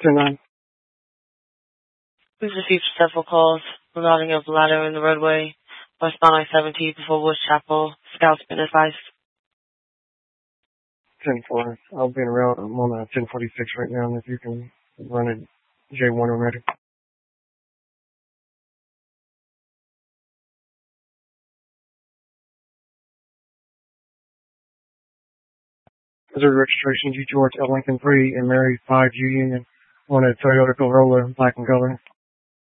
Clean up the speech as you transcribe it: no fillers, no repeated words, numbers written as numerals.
10-9. We've received several calls regarding a ladder in the roadway westbound I-70 before Woods Chapel. Scout's been advised. 10-4. I'll be en route. I'm on 1046 right now, and if you can run a J1 when ready. Missouri registration G. George L. Lincoln 3 and Mary 5 U Union on a Toyota Corolla, black in color.